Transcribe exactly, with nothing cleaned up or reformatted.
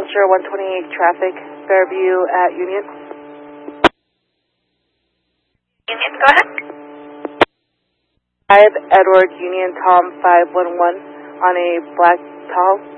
Vulture one twenty-eight traffic, Fairview at Union. Union, go ahead. five Edward Union Tom five one one on a black tall.